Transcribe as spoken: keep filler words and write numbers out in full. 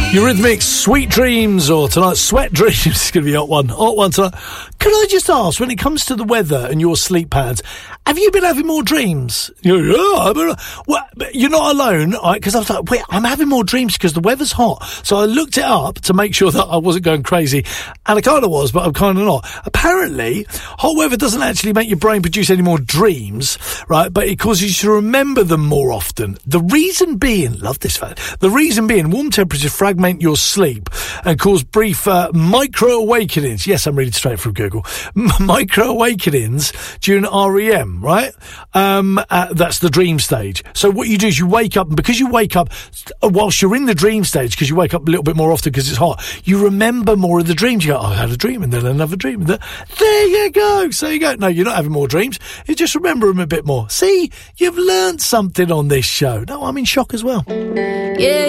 Eurythmics, Sweet Dreams, or tonight, Sweat Dreams. It's going to be a hot one. Hot one tonight. Can I just ask, when it comes to the weather and your sleep patterns, have you been having more dreams? You're, yeah, I've been, well, you're not alone, because I was like, wait, I'm having more dreams because the weather's hot. So I looked it up to make sure that I wasn't going crazy. And I kind of was, but I'm kind of not. Apparently, hot weather doesn't actually make your brain produce any more dreams, right? But it causes you to remember them more often. The reason being, love this fact, the reason being, warm temperatures fragment your sleep and cause brief uh, micro-awakenings. Yes, I'm reading straight from Google. M- micro-awakenings during R E M, right? Um, uh, that's the dream stage. So what you do is you wake up, and because you wake up whilst you're in the dream stage, because you wake up a little bit more often because it's hot, you remember more of the dreams. You go, oh, I had a dream, and then another dream. And then, there you go. So you go, no, you're not having more dreams. You just remember them a bit more. See, you've learned something on this show. No, I'm in shock as well. Yeah.